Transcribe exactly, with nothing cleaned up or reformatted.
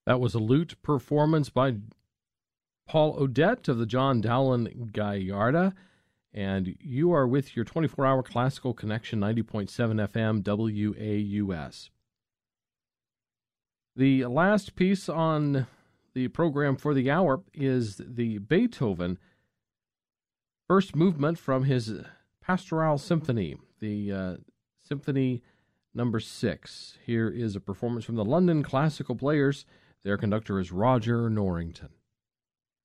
That was a lute performance by Paul Odette of the John Dowland Gallardo, and you are with your twenty-four hour Classical Connection, ninety point seven F M W A U S. The last piece on the program for the hour is the Beethoven first movement from his Pastoral Symphony, the uh, Symphony number six. Here is a performance from the London Classical Players. Their conductor is Roger Norrington.